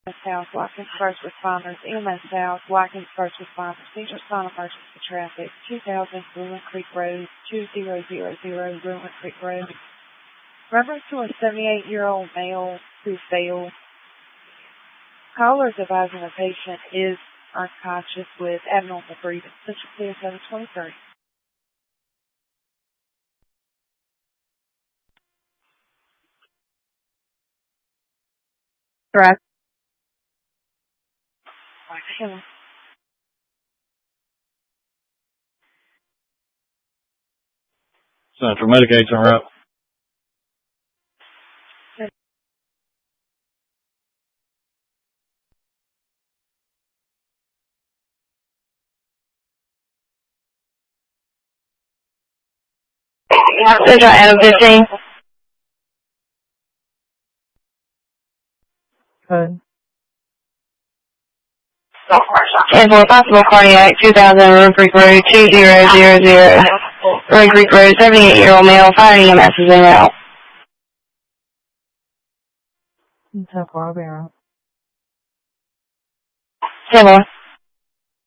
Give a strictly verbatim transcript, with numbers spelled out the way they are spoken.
South, Watkins First Responders, E M S South, Watkins First Responders, Cedar Sinai Emergency Traffic, two thousand Ruin Creek Road, two thousand Ruin Creek Road. Reference to a seventy-eight-year-old male who failed. Caller is advising the patient is unconscious with abnormal breathing. Central C S seven twenty-three. Correct. Sure. Central Medicaid's en route. Central Adam fifteen. Good. And for possible cardiac, two thousand Ruin Creek Road, two thousand Ruin Creek Road, seventy-eight-year-old male, fire E M S is en route. ten four, I'll be around. ten four.